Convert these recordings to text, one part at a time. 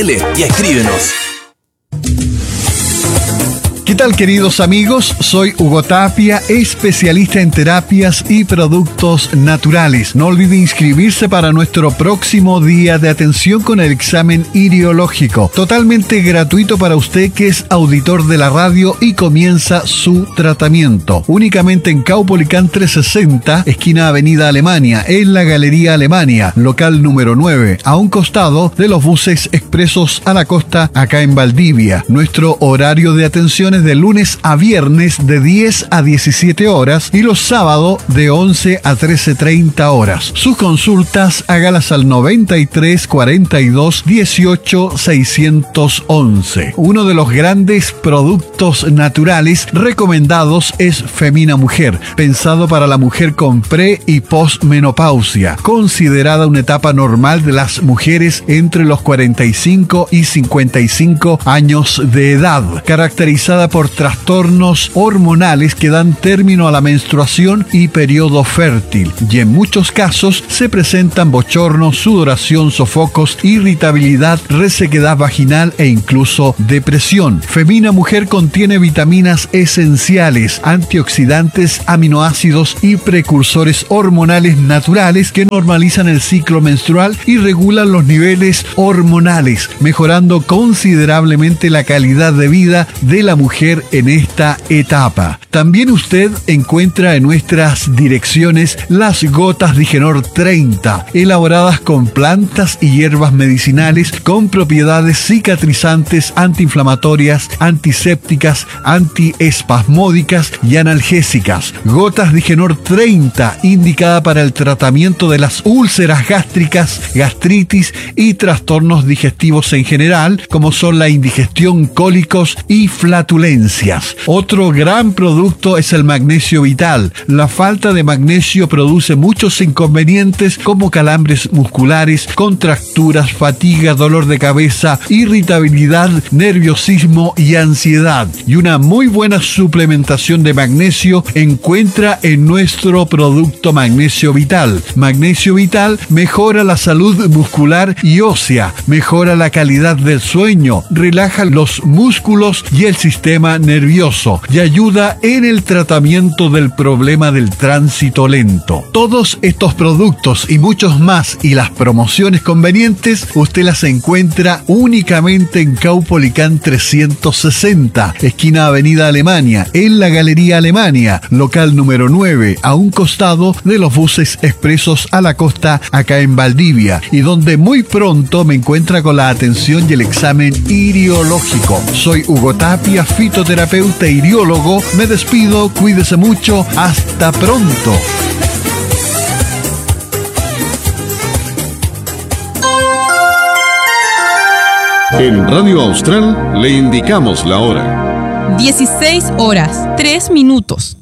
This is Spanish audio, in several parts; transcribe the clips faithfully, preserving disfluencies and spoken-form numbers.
y escríbenos. ¿Qué tal, queridos amigos? Soy Hugo Tapia, especialista en terapias y productos naturales. No olvide inscribirse para nuestro próximo día de atención con el examen iriológico, totalmente gratuito para usted que es auditor de la radio y comienza su tratamiento. Únicamente en Caupolicán trescientos sesenta, esquina Avenida Alemania, en la Galería Alemania, local número nueve, a un costado de los buses expresos a la costa, acá en Valdivia. Nuestro horario de atención es de lunes a viernes de diez a diecisiete horas y los sábados de once a trece treinta horas. Sus consultas hágalas al noventa y tres cuarenta y dos dieciocho seiscientos once. Uno de los grandes productos naturales recomendados es Femina Mujer, pensado para la mujer con pre y posmenopausia, considerada una etapa normal de las mujeres entre los cuarenta y cinco y cincuenta y cinco años de edad, caracterizada por trastornos hormonales que dan término a la menstruación y periodo fértil, y en muchos casos se presentan bochornos, sudoración, sofocos, irritabilidad, resequedad vaginal e incluso depresión. Femina Mujer contiene vitaminas esenciales, antioxidantes, aminoácidos y precursores hormonales naturales que normalizan el ciclo menstrual y regulan los niveles hormonales, mejorando considerablemente la calidad de vida de la mujer en esta etapa. También usted encuentra en nuestras direcciones las gotas Digenor treinta, elaboradas con plantas y hierbas medicinales con propiedades cicatrizantes, antiinflamatorias, antisépticas, antiespasmódicas y analgésicas. Gotas Digenor treinta, indicada para el tratamiento de las úlceras gástricas, gastritis y trastornos digestivos en general, como son la indigestión, cólicos y flatulencias. Otro gran producto es el magnesio vital. La falta de magnesio produce muchos inconvenientes como calambres musculares, contracturas, fatiga, dolor de cabeza, irritabilidad, nerviosismo y ansiedad. Y una muy buena suplementación de magnesio encuentra en nuestro producto Magnesio Vital. Magnesio Vital mejora la salud muscular y ósea, mejora la calidad del sueño, relaja los músculos y el sistema nervioso y ayuda en el tratamiento del problema del tránsito lento. Todos estos productos y muchos más y las promociones convenientes usted las encuentra únicamente en Caupolicán trescientos sesenta, esquina Avenida Alemania, en la Galería Alemania, local número nueve, a un costado de los buses expresos a la costa, acá en Valdivia, y donde muy pronto me encuentra con la atención y el examen iriológico. Soy Hugo Tapia, fitoterapeuta iriólogo. Me despido, cuídese mucho, hasta pronto. En Radio Austral le indicamos la hora. dieciséis horas, tres minutos.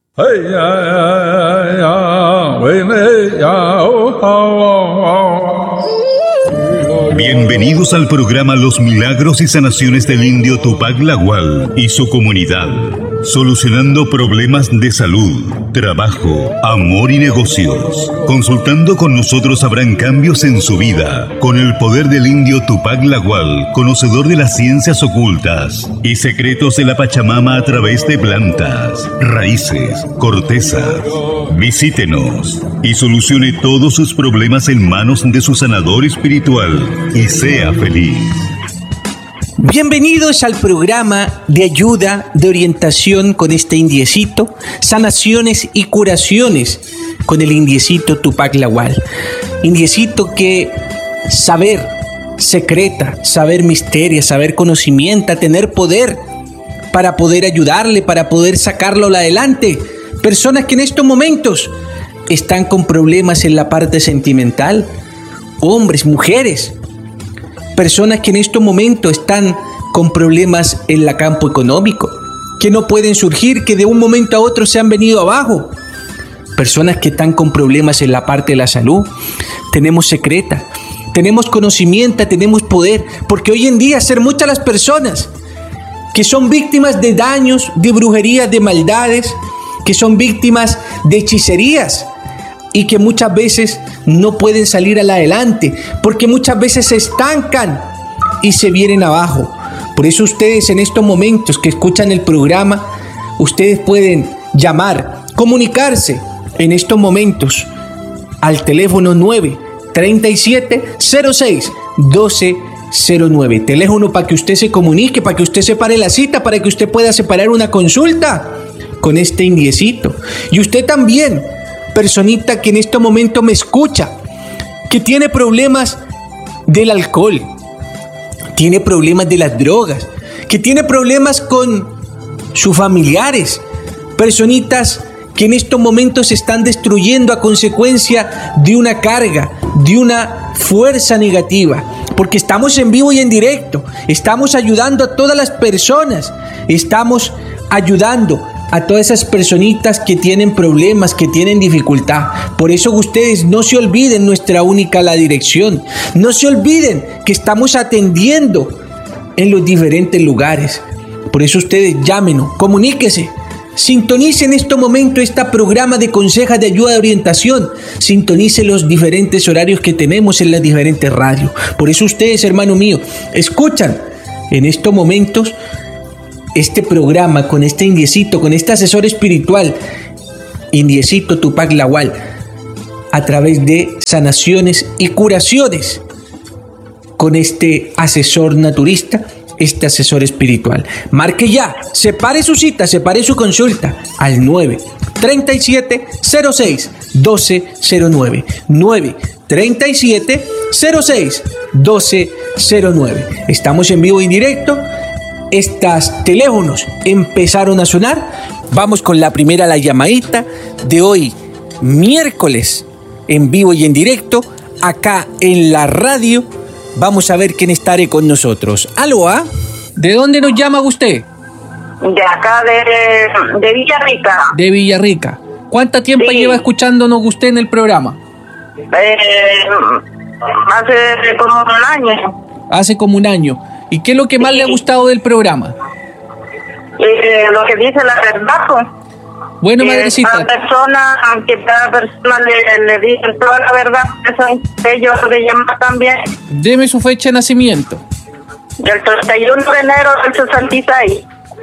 Bienvenidos al programa Los Milagros y Sanaciones del Indio Tupac Lagual y su comunidad, solucionando problemas de salud, trabajo, amor y negocios. Consultando con nosotros habrán cambios en su vida, con el poder del Indio Tupac Lagual, conocedor de las ciencias ocultas y secretos de la Pachamama a través de plantas, raíces, cortezas. Visítenos y solucione todos sus problemas en manos de su sanador espiritual y sea feliz. Bienvenidos al programa de ayuda, de orientación con este indiecito, sanaciones y curaciones con el indiecito Tupac Lagual. Indiecito que saber secreta, saber misteria, saber conocimiento, tener poder para poder ayudarle, para poder sacarlo adelante. Personas que en estos momentos están con problemas en la parte sentimental, hombres, mujeres, personas que en estos momentos están con problemas en el campo económico, que no pueden surgir, que de un momento a otro se han venido abajo, personas que están con problemas en la parte de la salud. Tenemos secreta, tenemos conocimiento, tenemos poder, porque hoy en día ser muchas las personas que son víctimas de daños, de brujerías, de maldades, que son víctimas de hechicerías y que muchas veces no pueden salir al adelante porque muchas veces se estancan y se vienen abajo. Por eso ustedes en estos momentos que escuchan el programa, ustedes pueden llamar, comunicarse en estos momentos al teléfono nueve treinta y siete cero seis doce cero nueve. Teléfono para que usted se comunique, para que usted separe la cita, para que usted pueda separar una consulta con este indiecito. Y usted también, personita que en este momento me escucha, que tiene problemas del alcohol, tiene problemas de las drogas, que tiene problemas con sus familiares, personitas que en estos momentos se están destruyendo a consecuencia de una carga, de una fuerza negativa, porque estamos en vivo y en directo, estamos ayudando a todas las personas, estamos ayudando a todas esas personitas que tienen problemas, que tienen dificultad. Por eso ustedes no se olviden nuestra única la dirección, no se olviden que estamos atendiendo en los diferentes lugares. Por eso ustedes llámenos, comuníquese, sintonice en este momento este programa de consejas de ayuda de orientación, sintonice los diferentes horarios que tenemos en las diferentes radios. Por eso ustedes, hermano mío, escuchan en estos momentos este programa con este indiecito, con este asesor espiritual, Indiecito Tupac Lawal, a través de sanaciones y curaciones, con este asesor naturista, este asesor espiritual. Marque ya, separe su cita, separe su consulta al nueve treinta y siete cero seis doce cero nueve, nueve treinta y siete cero seis doce cero nueve. Estamos en vivo y en directo. Estos teléfonos empezaron a sonar. Vamos con la primera, la llamadita de hoy, miércoles, en vivo y en directo, acá en la radio. Vamos a ver quién estará con nosotros. ¿Aló? ¿Ah? ¿De dónde nos llama usted? De acá, de, de Villarrica. De Villarrica. ¿Cuánto tiempo Sí. lleva escuchándonos usted en el programa? Eh, hace como un año. Hace como un año. ¿Y qué es lo que más Sí. le ha gustado del programa? Eh, lo que dice la verdad, pues. Bueno, Que madrecita. cada persona, aunque cada persona le, le dicen toda la verdad, eso ellos le llaman también. Deme su fecha de nacimiento. El treinta y uno de enero del sesenta y seis.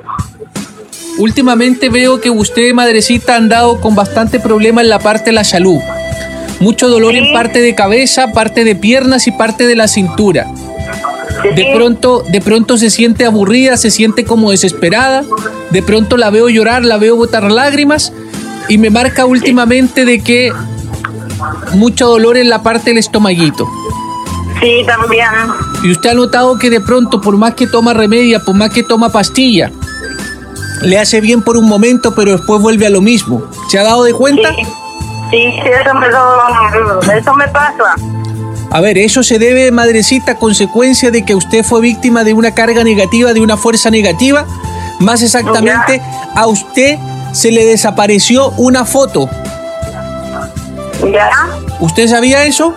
Últimamente veo que usted, madrecita, ha andado con bastante problema en la parte de la salud. Mucho dolor Sí. en parte de cabeza, parte de piernas y parte de la cintura. De pronto, de pronto se siente aburrida, se siente como desesperada. De pronto la veo llorar, la veo botar lágrimas. Y me marca últimamente de que mucho dolor en la parte del estomaguito. Sí, también. Y usted ha notado que de pronto, por más que toma remedia, por más que toma pastilla, le hace bien por un momento, pero después vuelve a lo mismo. ¿Se ha dado de cuenta? Sí, sí, sí, eso me, lo, eso me pasa. A ver, eso se debe, madrecita, a consecuencia de que usted fue víctima de una carga negativa, de una fuerza negativa. Más exactamente, a usted se le desapareció una foto. ¿Ya? ¿Usted sabía eso?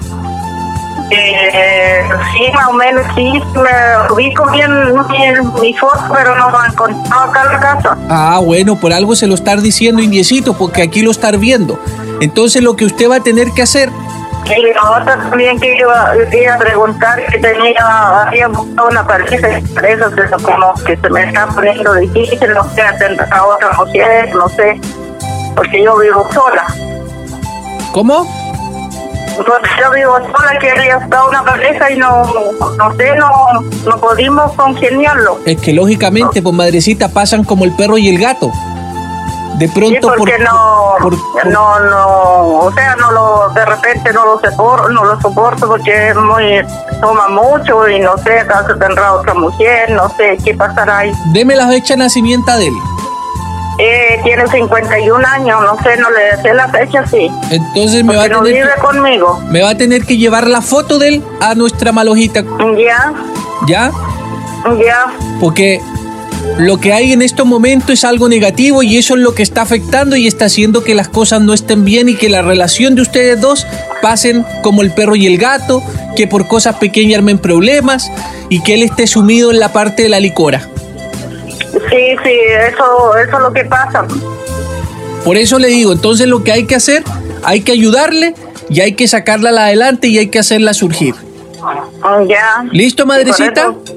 Eh, sí, más o menos, sí, me ubico bien mi, mi foto, pero no lo he encontrado acá en la casa. Ah, bueno, por algo se lo está diciendo, Indiecito, porque aquí lo está viendo. Entonces lo que usted va a tener que hacer... Y la otra también que iba, iba a preguntar, que tenía, había buscado una pareja, eso, eso como que se me está poniendo difícil, no sé, atender a otra mujer, no sé, porque yo vivo sola. ¿Cómo? Porque yo vivo sola, quería buscar una pareja y no, no sé, no, no pudimos congeniarlo. Es que lógicamente, pues madrecita, pasan como el perro y el gato. De pronto Sí, porque por, no, por- por- no, no, o sea, no lo, de repente no lo soporto, no lo soporto porque es muy, toma mucho y no sé, acaso tendrá otra mujer, no sé qué pasará ahí. Deme la fecha de nacimiento de él. Eh, tiene cincuenta y un años, no sé, no le sé la fecha, sí, Entonces me va, a porque no tener vive que, conmigo. me va a tener que llevar la foto de él a nuestra malojita, Ya, ¿ya? ya, Porque lo que hay en estos momentos es algo negativo y eso es lo que está afectando y está haciendo que las cosas no estén bien y que la relación de ustedes dos pasen como el perro y el gato, que por cosas pequeñas armen problemas y que él esté sumido en la parte de la licora. sí, sí, eso, eso es lo que pasa. Por eso le digo, entonces lo que hay que hacer, hay que ayudarle y hay que sacarla adelante y hay que hacerla surgir. Ya. ¿Listo, Y madrecita? por eso-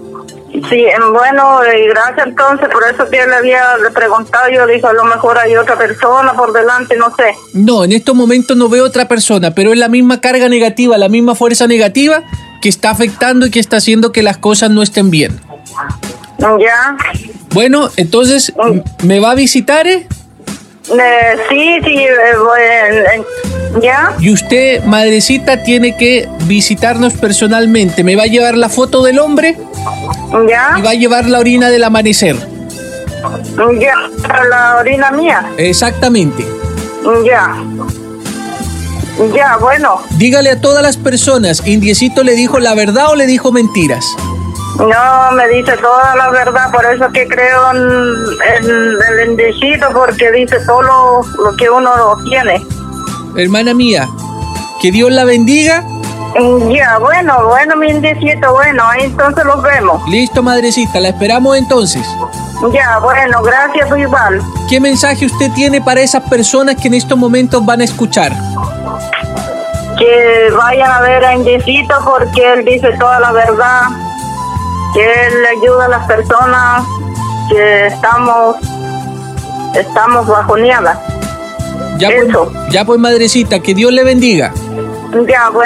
Sí, bueno, y gracias entonces, por eso que le había preguntado, yo dije, a lo mejor hay otra persona por delante, no sé. No, en estos momentos no veo otra persona, pero es la misma carga negativa, la misma fuerza negativa que está afectando y que está haciendo que las cosas no estén bien. Ya. Bueno, entonces, ¿me va a visitar, eh? Eh, sí, sí, eh, bueno, ya. Y usted, madrecita, tiene que visitarnos personalmente. Me va a llevar la foto del hombre Ya. y va a llevar la orina del amanecer. Ya, la orina mía. Exactamente. Ya. Ya, bueno. Dígale a todas las personas, ¿Indiecito le dijo la verdad o le dijo mentiras? No, me dice toda la verdad, por eso que creo en, en el indecito, porque dice todo lo, lo que uno tiene. Hermana mía, que Dios la bendiga. Ya, bueno, bueno, mi indecito, bueno, ahí entonces los vemos. Listo, madrecita, la esperamos entonces. Ya, bueno, gracias, igual. ¿Qué mensaje usted tiene para esas personas que en estos momentos van a escuchar? Que vayan a ver a Indecito porque él dice toda la verdad, que él ayuda a las personas que estamos, estamos bajoneadas. Ya pues, Eso. ya pues, madrecita, que Dios le bendiga. Ya, bueno.